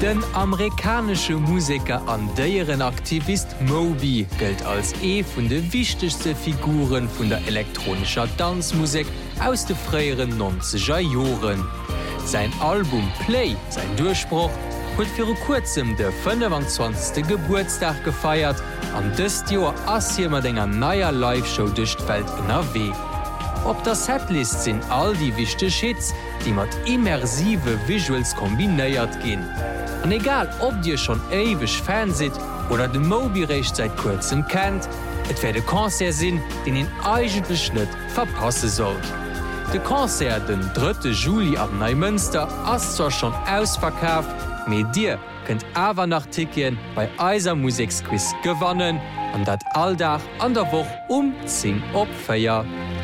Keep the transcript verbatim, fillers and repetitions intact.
Den amerikanische Musiker an deieren Aktivist Moby gilt als e vun de wichtigste Figuren vun der elektronischer Tanzmusik aus de freieren neunziger Joren. Sein Album Play, sein Durchbruch, huet fir kurzem de fünfundzwanzigste Geburtstag gefeiert, an dëst Joer ass hi mat enger naier Liveshow duch d'Welt ënnerwee. Op der Setlist sinn all die wichte Hits, die mat immersive Visuals kombinéiert ginn. An egal ob Dir schon ewech Fan sit oder de Moby recht seit kurzem kennt, et wär de Konzert sinn, den en eigentlech net verpasse sollt. De Konzert den dritte Juli ab Neumünster ass zwar schon ausverkauft, me Dir könnt awer nach Tickien bei eiser Musikquiz gewannen, an dat alldach an der Woch um zehn op Feier.